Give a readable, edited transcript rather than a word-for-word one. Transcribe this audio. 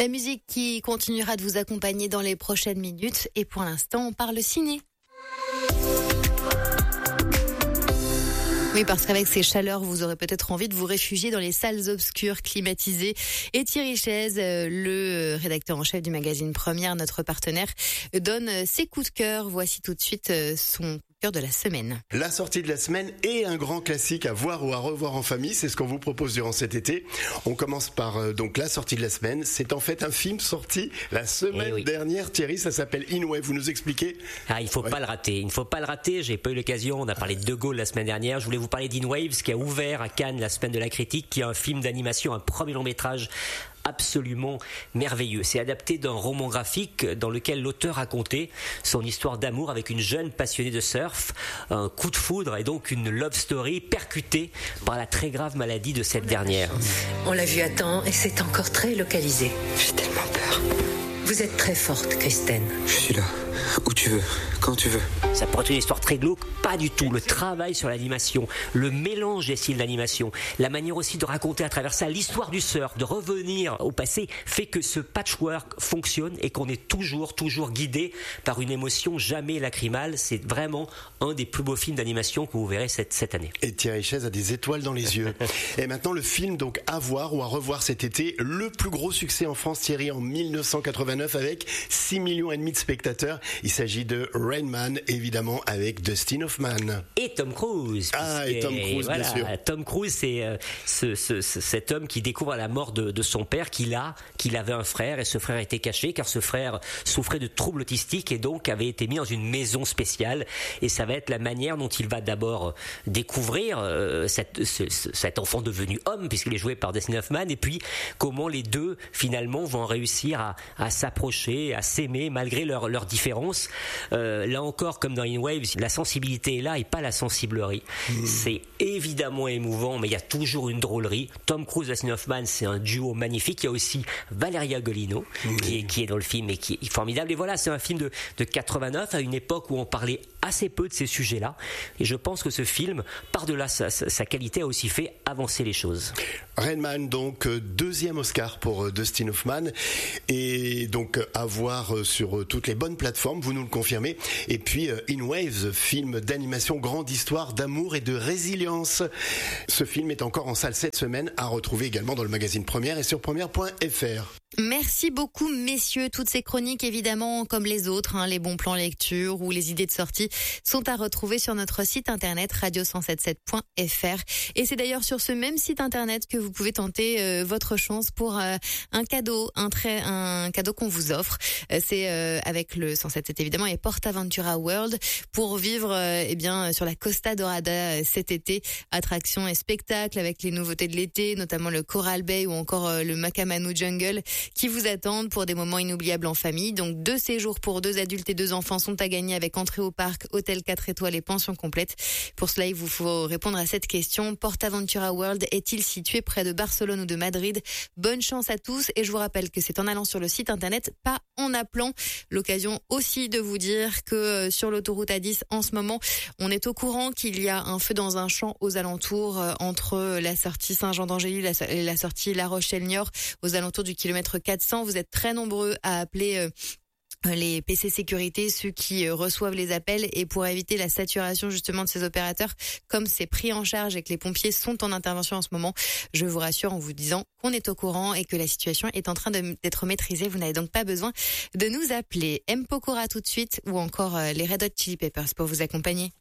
La musique qui continuera de vous accompagner dans les prochaines minutes. Et pour l'instant, on parle ciné. Oui, parce qu'avec ces chaleurs, vous aurez peut-être envie de vous réfugier dans les salles obscures climatisées. Et Thierry Chaise, le rédacteur en chef du magazine Première, notre partenaire, donne ses coups de cœur. Voici tout de suite son coup de cœur de la semaine. La sortie de la semaine et un grand classique à voir ou à revoir en famille, c'est ce qu'on vous propose durant cet été. On commence par donc la sortie de la semaine. C'est en fait un film sorti la semaine dernière. Thierry, ça s'appelle In Waves. Vous nous expliquez ? Il faut pas le rater. Il ne faut pas le rater. J'ai pas eu l'occasion. On a parlé de De Gaulle la semaine dernière. Je voulais vous parler d'In Waves qui a ouvert à Cannes la semaine de la critique, qui est un film d'animation, un premier long métrage absolument merveilleux. C'est adapté d'un roman graphique dans lequel l'auteur racontait son histoire d'amour avec une jeune passionnée de surf, un coup de foudre et donc une love story percutée par la très grave maladie de cette dernière. On l'a vu à temps et c'est encore très localisé. J'ai tellement peur. Vous êtes très forte, Kristen. Je suis là, où tu veux, quand tu veux. Ça pourrait être une histoire très glauque, pas du tout. Le travail sur l'animation, le mélange des styles d'animation, la manière aussi de raconter à travers ça l'histoire du surf, de revenir au passé, fait que ce patchwork fonctionne et qu'on est toujours guidé par une émotion jamais lacrymale. C'est vraiment un des plus beaux films d'animation que vous verrez cette année. Et Thierry Chaise a des étoiles dans les yeux. Et maintenant, le film donc à voir ou à revoir cet été, le plus gros succès en France, Thierry, en 1989 avec 6,5 millions de spectateurs. Il s'agit de Rain Man, évidemment avec Dustin Hoffman. Et Tom Cruise. Et Tom Cruise, voilà, bien sûr. Tom Cruise, c'est cet homme qui découvre à la mort de son père qu'il avait un frère et ce frère était caché car ce frère souffrait de troubles autistiques et donc avait été mis dans une maison spéciale. Et ça va être la manière dont il va d'abord découvrir cet enfant devenu homme puisqu'il est joué par Dustin Hoffman et puis comment les deux finalement vont réussir à s'approcher, à s'aimer malgré leurs différences. Là encore, comme dans In Waves, la sensibilité est là et pas la sensiblerie. C'est évidemment émouvant, mais il y a toujours une drôlerie. Tom Cruise et Dustin Hoffman, c'est un duo magnifique. Il y a aussi Valeria Golino qui est dans le film et qui est formidable. Et voilà, c'est un film de 89 à une époque où on parlait assez peu de ces sujets-là. Et je pense que ce film, par-delà sa qualité, a aussi fait avancer les choses. Rain Man, donc deuxième Oscar pour Dustin Hoffman et donc à voir sur toutes les bonnes plateformes, vous nous le confirmez. Et puis In Waves, film d'animation, grande histoire d'amour et de résilience. Ce film est encore en salle cette semaine, à retrouver également dans le magazine Première et sur première.fr. Merci beaucoup, messieurs. Toutes ces chroniques, évidemment, comme les autres, les bons plans lecture ou les idées de sortie, sont à retrouver sur notre site internet radio177.fr. Et c'est d'ailleurs sur ce même site internet que vous pouvez tenter votre chance pour un cadeau, un cadeau qu'on vous offre. C'est avec le 177 évidemment et PortAventura World pour vivre sur la Costa Dorada cet été, attractions et spectacles avec les nouveautés de l'été, notamment le Coral Bay ou encore le Makamanu Jungle, qui vous attendent pour des moments inoubliables en famille. Donc 2 séjours pour 2 adultes et 2 enfants sont à gagner avec entrée au parc, hôtel 4 étoiles et pension complète. Pour cela, il vous faut répondre à cette question. PortAventura World est-il situé près de Barcelone ou de Madrid ? Bonne chance à tous et je vous rappelle que c'est en allant sur le site internet, pas en appelant. L'occasion aussi de vous dire que sur l'autoroute A10 en ce moment, on est au courant qu'il y a un feu dans un champ aux alentours entre la sortie Saint-Jean-d'Angély et la sortie La Rochelle-Niort aux alentours du kilomètre 400. Vous êtes très nombreux à appeler les PC sécurité, ceux qui reçoivent les appels, et pour éviter la saturation justement de ces opérateurs, comme c'est pris en charge et que les pompiers sont en intervention en ce moment, je vous rassure en vous disant qu'on est au courant et que la situation est en train d'être maîtrisée. Vous n'avez donc pas besoin de nous appeler. M. Pokora tout de suite ou encore les Red Hot Chili Peppers pour vous accompagner.